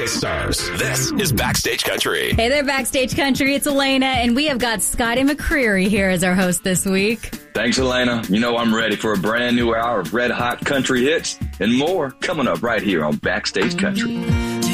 Stars. This is Backstage Country. Hey there, Backstage Country. It's Elena, and we have got Scotty McCreery here as our host this week. Thanks, Elena. You know I'm ready for a brand new hour of red hot country hits and more coming up right here on Backstage Country.